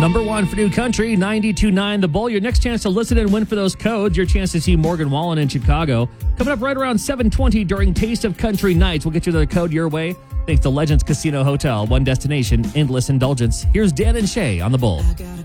Number one for New Country, 92.9 The Bull. Your next chance to listen and win for those codes. Your chance to see Morgan Wallen in Chicago. Coming up right around 7:20 during Taste of Country Nights. We'll get you the code your way. Thanks to Legends Casino Hotel. One destination, endless indulgence. Here's Dan and Shay on The Bull.